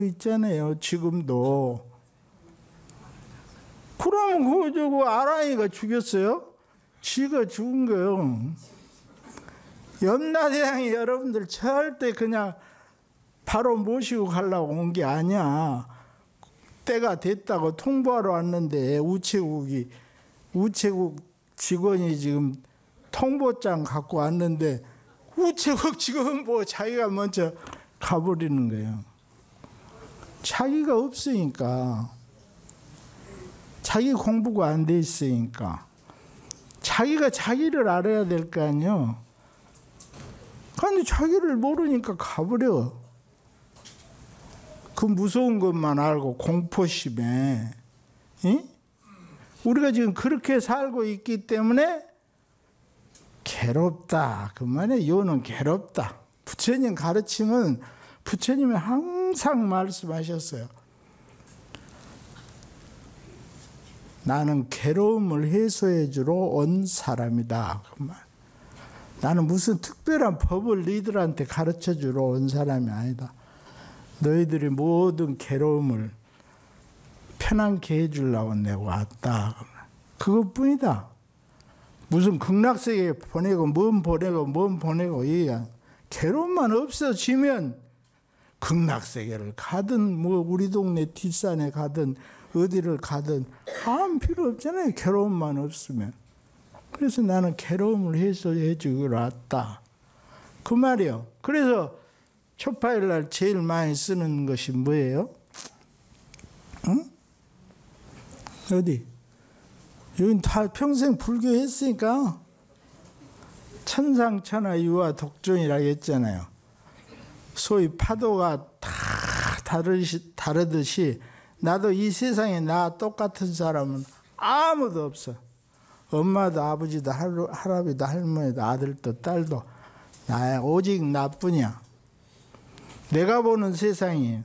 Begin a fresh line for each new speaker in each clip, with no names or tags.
있잖아요. 지금도. 그러면 그거 아랑이가 죽였어요? 지가 죽은 거예요. 염라대왕이 여러분들 절대 그냥 바로 모시고 가려고 온 게 아니야. 때가 됐다고 통보하러 왔는데 우체국 직원이 지금 통보장 갖고 왔는데 우체국 직원은 뭐 자기가 먼저 가버리는 거예요. 자기가 없으니까. 자기 공부가 안 돼 있으니까. 자기가 자기를 알아야 될 거 아니에요. 근데 자기를 모르니까 가버려. 그 무서운 것만 알고 공포심에. 응? 우리가 지금 그렇게 살고 있기 때문에 괴롭다. 그 말에 요는 괴롭다. 부처님 가르침은 부처님이 항상 말씀하셨어요. 나는 괴로움을 해소해 주러 온 사람이다. 그 말. 나는 무슨 특별한 법을 너희들한테 가르쳐 주러 온 사람이 아니다. 너희들의 모든 괴로움을 편안케 해주려고 내가 왔다. 그것뿐이다. 무슨 극락세계에 보내고 뭔 보내고 이야. 괴로움만 없어지면 극락세계를 가든 뭐 우리 동네 뒷산에 가든 어디를 가든 아무 필요 없잖아요. 괴로움만 없으면. 그래서 나는 괴로움을 해소해 주기로 왔다. 그 말이요. 그래서 초파일 날 제일 많이 쓰는 것이 뭐예요? 응? 어디? 여긴 다 평생 불교했으니까 천상천하 유화 독존이라고 했잖아요. 소위 파도가 다 다르듯이 나도 이 세상에 나 똑같은 사람은 아무도 없어. 엄마도 아버지도 할아버지도 할머니도 아들도 딸도 나야 오직 나뿐이야. 내가 보는 세상이에요.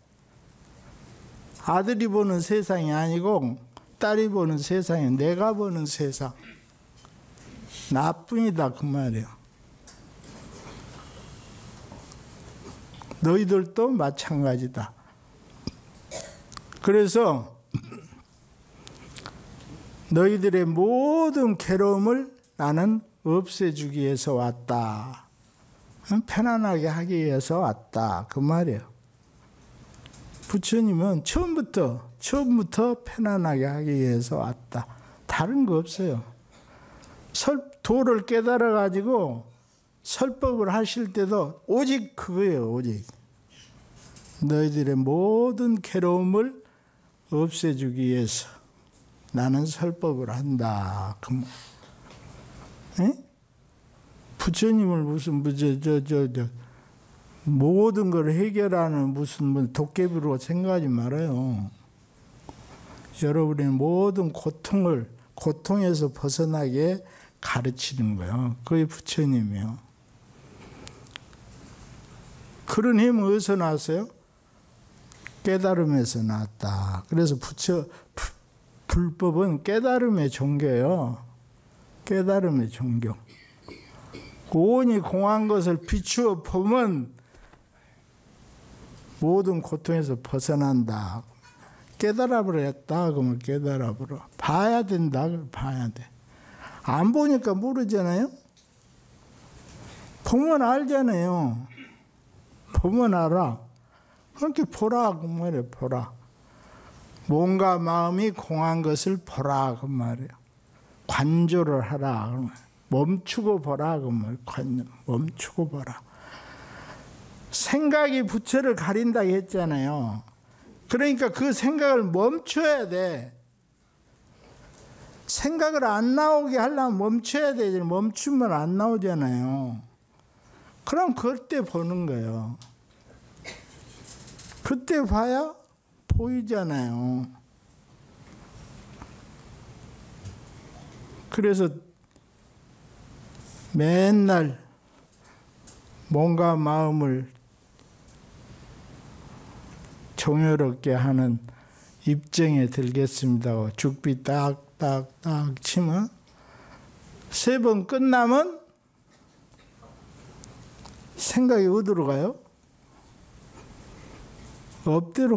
아들이 보는 세상이 아니고 딸이 보는 세상이 내가 보는 세상. 나뿐이다 그 말이에요. 너희들도 마찬가지다. 그래서 너희들의 모든 괴로움을 나는 없애주기 위해서 왔다. 편안하게 하기 위해서 왔다. 그 말이에요. 부처님은 처음부터 편안하게 하기 위해서 왔다. 다른 거 없어요. 도를 깨달아가지고 설법을 하실 때도 오직 그거예요. 오직. 너희들의 모든 괴로움을 없애주기 위해서 나는 설법을 한다. 부처님을 무슨 모든 걸 해결하는 무슨 도깨비로 생각하지 말아요. 여러분의 모든 고통에서 벗어나게 가르치는 거예요. 그게 부처님이에요. 그런 힘은 어디서 나왔어요? 깨달음에서 나왔다. 그래서 불법은 깨달음의 종교예요. 깨달음의 종교. 온이 공한 것을 비추어 보면 모든 고통에서 벗어난다. 깨달아버렸다. 그러면 깨달아버려. 봐야 된다. 봐야 돼. 안 보니까 모르잖아요. 보면 알잖아요. 보면 알아. 그렇게 보라 그 말이에요. 보라. 몸과 마음이 공한 것을 보라 그 말이에요. 관조를 하라. 멈추고 보라 그 말이에요. 멈추고 보라. 생각이 부처를 가린다고 했잖아요. 그러니까 그 생각을 멈춰야 돼. 생각을 안 나오게 하려면 멈춰야 되지. 멈추면 안 나오잖아요. 그럼 그때 보는 거예요. 그때 봐야 보이잖아요. 그래서 맨날 몸과 마음을 정열롭게 하는 입정에 들겠습니다. 죽비 딱딱딱 치면 3번 끝나면 생각이 어디로 가요? 엎드려